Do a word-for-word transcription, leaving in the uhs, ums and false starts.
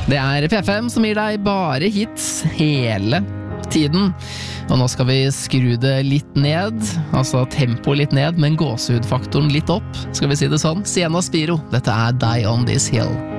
Det er P fem som gir deg bare hits hele tiden. Og nå skal vi skru det litt ned, altså tempoet litt ned, men gåsehudfaktoren litt opp, skal vi si det sånn. Sienna Spiro, dette er Die on This Hill.